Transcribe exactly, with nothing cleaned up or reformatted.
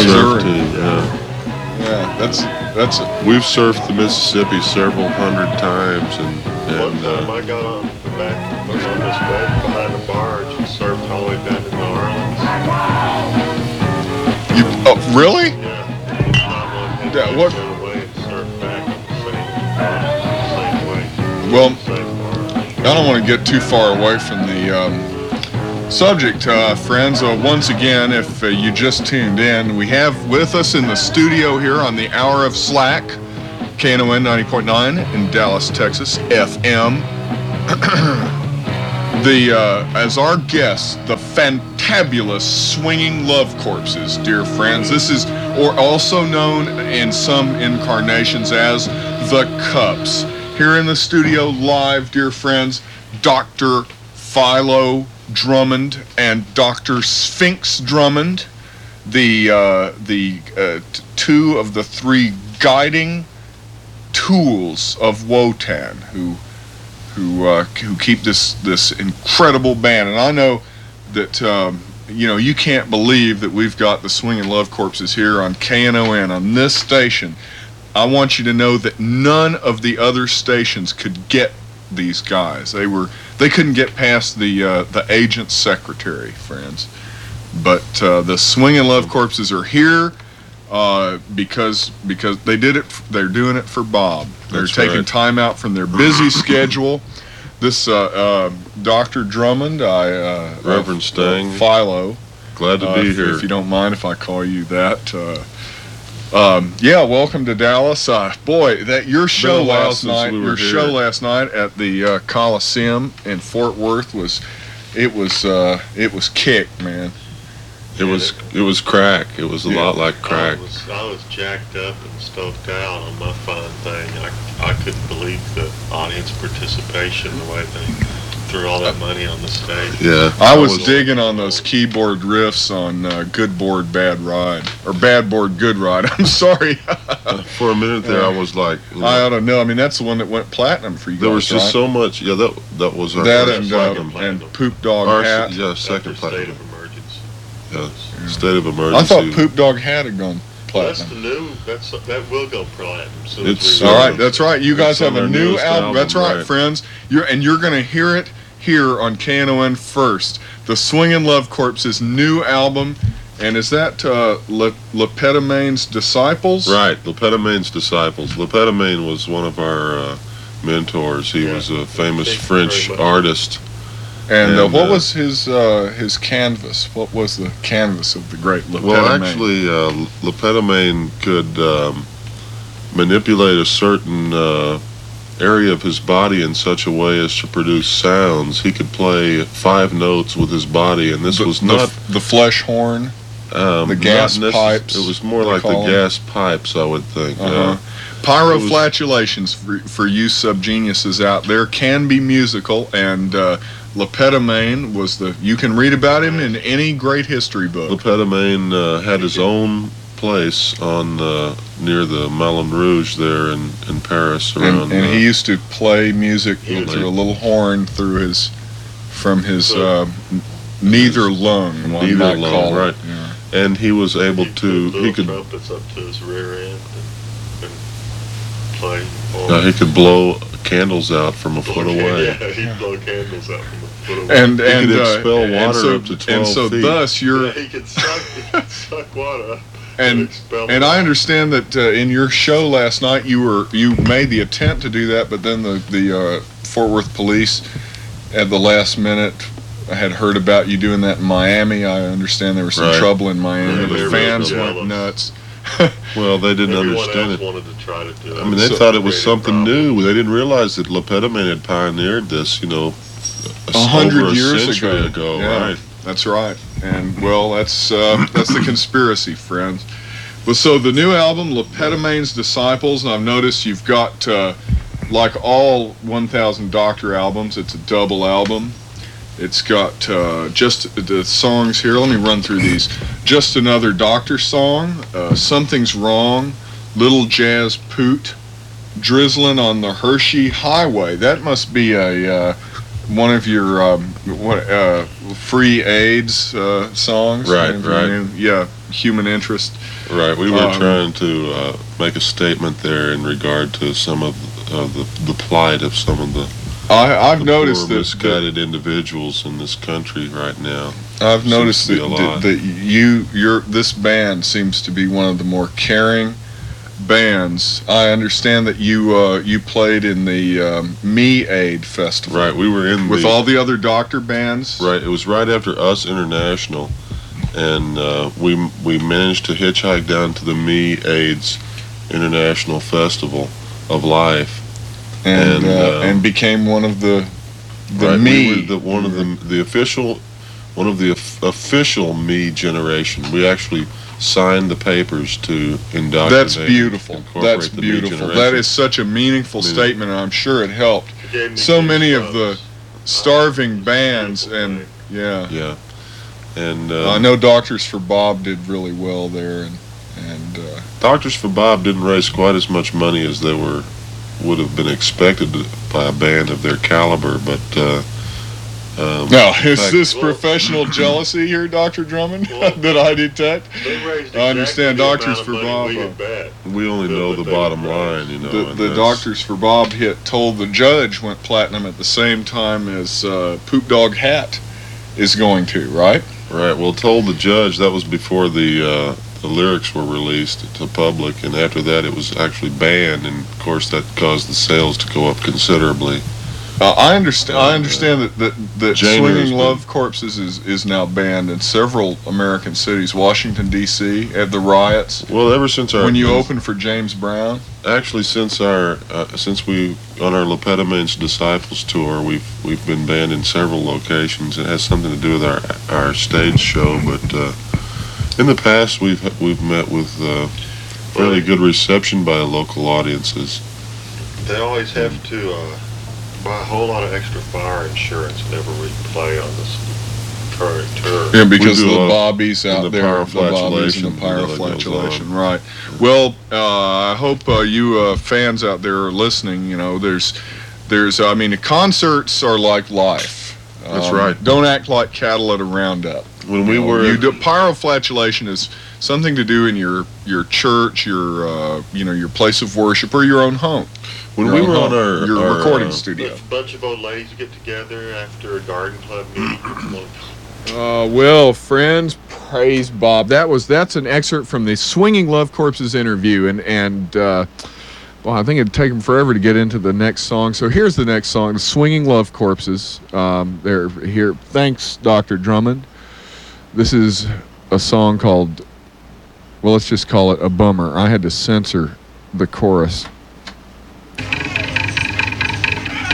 surf Missouri. team. Yeah. Yeah, that's that's it. We've surfed the Mississippi several hundred times, and, One and time uh, I got on the back, was on this boat behind a barge and surfed all the way down to New Orleans. You oh, really? Yeah. Not one hit Yeah, the what- other way and surfed back on the same, same way. Well, Same barge. I don't want to get too far away from the um, subject, uh, friends. Uh, once again, if uh, you just tuned in, we have with us in the studio here on the Hour of Slack, K N O N ninety point nine in Dallas, Texas, F M. the uh, as our guests, the fantabulous Swinging Love Corpses, dear friends. This is, or also known in some incarnations as the Cups. Here in the studio live, dear friends, Doctor Philo Drummond and Doctor Sphinx Drummond, the uh, the uh, t- two of the three guiding tools of Wotan, who who uh, who keep this this incredible band. And I know that um, you know you can't believe that we've got the Swinging Love Corpses here on K N O N on this station. I want you to know that none of the other stations could get these guys. They were they couldn't get past the uh, the agent's secretary, friends. But uh, the Swinging Love Corpses are here uh, because because they did it. They're doing it for Bob. They're That's taking right. time out from their busy schedule. This uh, uh, Doctor Drummond, I uh, Reverend uh, Stang. Philo. glad to Uh, be if, here. if you don't mind if I call you that. Uh, um, yeah, welcome to Dallas. Uh, boy, that your show a while last since night, we were your here. show last night at the uh, Coliseum in Fort Worth was, it was, uh, it was kick, man. It was it was crack. It was a Yeah. lot like crack. I was, I was jacked up and stoked out on my fine thing. I, I couldn't believe the audience participation, the way they threw all that money on the stage. Yeah. I was digging on those keyboard riffs on uh, Good Board, Bad Ride, or Bad Board, Good Ride. I'm sorry. For a minute there, I was like, you know, I ought to know. I mean, that's the one that went platinum for you there guys, was just right? so much. Yeah, that that was our that first and platinum. uh, platinum. and Poop Dog Our- Hat. yeah, After second State platinum. of Emergency. Yeah, state of I emergency. thought Poop Dog Hat had gone That's platinum. the new. That's that will go platinum. Soon It's, as we uh, All release right, that's it. right. You guys It's on have a their new newest album. album, That's right, right. friends. You're and you're gonna hear it here on K N O N first. The Swingin' Love Corpse's new album, and is that uh, Le, Lepetamane's Disciples? Right, Lepetamane's Disciples. Lepetamane was one of our uh, mentors. He Yeah. was a famous Thank you French very much. artist. And, uh, And, what uh, was his uh, his canvas? What was the canvas of the great Lepetamane? Well, actually, uh, Lepetamane could um, manipulate a certain uh, area of his body in such a way as to produce sounds. He could play five notes with his body, and this the, was the, not the flesh horn. um, the gas not necess- pipes, It was more they like the call 'em. gas pipes, I would think. Uh-huh. Uh, Pyroflatulations for, for you subgeniuses out there can be musical, and uh, Lepetamane was the. You can read about him in any great history book. Lepetamane uh, had his own place on uh, near the Moulin Rouge there in, in Paris. Around, And, and uh, he used to play music He was through a- a little horn through his, from his So- uh, n- neither lung. One Neither might lung, call it. right. Yeah. and he was able He to. put He little could. trumpets up to his rear end and, and play. Uh, he could blow candles out from a foot away. Yeah, he'd blow candles out from a foot away. And He and could uh, expel and water so, up to twelve and so feet. thus you're yeah, he could suck, he could suck water up and expel and it I out. understand that uh, in your show last night you were you made the attempt to do that, but then the the uh, Fort Worth police at the last minute I had heard about you doing that in Miami. I understand there was some Right. trouble in Miami. Yeah, the they were fans real went jealous. nuts. Well, they didn't Everyone understand else it. wanted to try to do it. I mean, they So- thought it was Created something problems. new. They didn't realize that Lepetamane had pioneered this, you know, a, A hundred over years a century ago. ago, Yeah. right? That's right. And well, that's uh, that's the conspiracy, friends. But so the new album, Lepetamane's Disciples, and I've noticed you've got, uh, like all one thousand Doctor albums, it's a double album. It's got uh, just the songs here. Let me run through these. Just Another Doctor Song, uh, Something's Wrong, Little Jazz Poot, Drizzlin' on the Hershey Highway. That must be a uh, one of your um, what uh, free AIDS uh, songs. Right, One of your right. new- yeah, human interest. Right, we were Um, trying to uh, make a statement there in regard to some of uh, the the plight of some of the, I, I've the noticed poor, that, that misguided individuals in this country right now. I've seems noticed to be that, a that, lot. that you your this band seems to be one of the more caring bands. I understand that you uh, you played in the um, Me Aid Festival, Right, we were in with the, all the other doctor bands. right. It was right after Us International, and uh, we we managed to hitchhike down to the Me AIDS International Festival of Life. and And, uh, um, and became one of the the right, Me. we were the, one of the the official, one of the of- official Me generation. We actually signed the papers to indoctrinate. That's and beautiful. incorporate That's the Me beautiful. generation. That is such a meaningful I mean, statement, and I'm sure it helped It gave me so many of the goosebumps. starving It's a bands. beautiful And thing. yeah, Yeah, and uh, I know Doctors for Bob did really well there, and and uh, Doctors for Bob didn't raise quite as much money as they were would have been expected to- by a band of their caliber, but uh, um, now is fact- this Well- professional jealousy here, Doctor Drummond, Well- that I detect? They raised I understand exactly the Doctors amount for of money Bob, we uh, had bet. we only Good, know but the they bottom didn't line, you know. The, and the that's- Doctors for Bob hit told the judge went platinum at the same time as uh, Poop Dog Hat is going to, right? Right. Well, told the judge that was before the uh, the lyrics were released to public, and after that it was actually banned, and of course that caused the sales to go up considerably. Uh, I understand. I understand that that, that Jane swinging has been- love corpses is, is now banned in several American cities. Washington D C at the riots. Well, ever since our When you opened for James Brown, actually since our uh, since we on our Lepetamane's Disciples tour, we've we've been banned in several locations. It has something to do with our our stage show, but uh, in the past we've we've met with uh, fairly good reception by local audiences. They always have to uh, buy a whole lot of extra fire insurance whenever we play on this current tour. yeah, because do of the love- bobbies out the there, the bobbies and the pyroflagellation, you know, that goes pyroflagellation, right? Well, uh, I hope uh, you uh, fans out there are listening. You know, there's, there's, I mean, the concerts are like life. That's Um, right. Don't act like cattle at a roundup. When we You know, were you do, pyroflagellation is something to do in your your church, your uh, you know your place of worship, or your own home. when Your we own were on home, our your our, recording uh, studio. A bunch of old ladies get together after a garden club meeting. Uh, well, friends, praise Bob. That was that's an excerpt from the Swinging Love Corpses interview, and and uh, well, I think it'd take them forever to get into the next song. So here's the next song, the Swinging Love Corpses. Um, they're here. Thanks, Doctor Drummond. This is a song called, well, let's just call it a bummer. I had to censor the chorus.